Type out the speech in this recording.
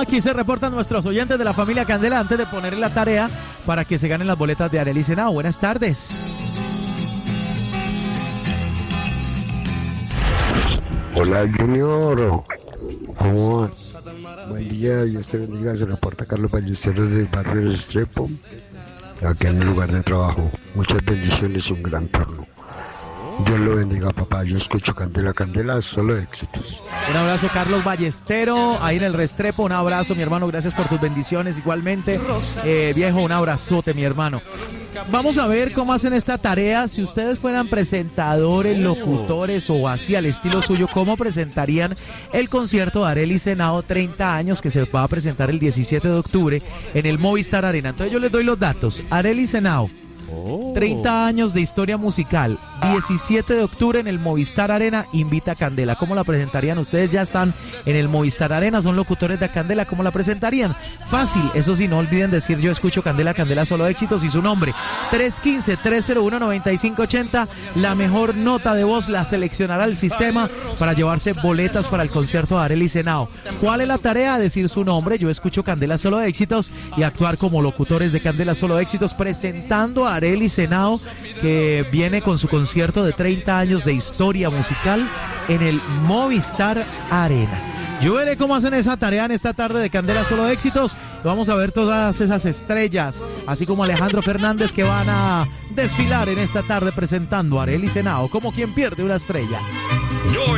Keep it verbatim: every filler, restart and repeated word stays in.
aquí se reportan nuestros oyentes de la familia Candela antes de ponerle la tarea para que se ganen las boletas de Arely Senao. Buenas tardes. Hola Junior, ¿cómo va? Buen día, Dios te bendiga, se reporta Carlos Ballesteros del barrio del Restrepo, aquí en mi lugar de trabajo. Muchas bendiciones y un gran turno. Dios lo bendiga, papá. Yo escucho Candela, Candela, solo éxitos. Un abrazo, Carlos Ballestero, ahí en el Restrepo. Un abrazo, mi hermano. Gracias por tus bendiciones. Igualmente, eh, viejo, un abrazote, mi hermano. Vamos a ver cómo hacen esta tarea. Si ustedes fueran presentadores, locutores o así al estilo suyo, ¿cómo presentarían el concierto de Arely Senao treinta años que se va a presentar el diecisiete de octubre en el Movistar Arena? Entonces yo les doy los datos. Arely Senao, treinta años de historia musical, diecisiete de octubre en el Movistar Arena, invita a Candela. ¿Cómo la presentarían? Ustedes ya están en el Movistar Arena, son locutores de Candela, ¿cómo la presentarían? Fácil, eso sí, no olviden decir yo escucho Candela, Candela solo éxitos y su nombre. tres uno cinco, tres cero uno, nueve cinco ocho cero, la mejor nota de voz la seleccionará el sistema para llevarse boletas para el concierto de Arely Senao. ¿Cuál es la tarea? Decir su nombre, yo escucho Candela solo éxitos, y actuar como locutores de Candela solo éxitos presentando a Arely Senao, que viene con su concierto de treinta años de historia musical en el Movistar Arena. Yo veré cómo hacen esa tarea en esta tarde de Candela solo éxitos. Vamos a ver todas esas estrellas, así como Alejandro Fernández, que van a desfilar en esta tarde presentando a Arely Senao como quien pierde una estrella. Yo